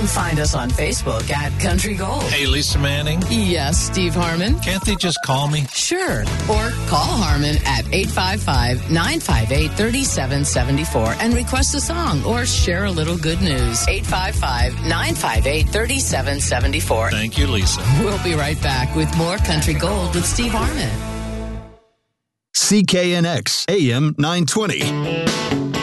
can find us on Facebook at Country Gold. Hey, Lisa Manning. Yes, Steve Harmon. Can't they just call me? Sure. Or call Harmon at 855-958-3774 and request a song or share a little good news. 855-958-3774. Thank you, Lisa. We'll be right back with more Country Gold with Steve Harmon. CKNX AM 920.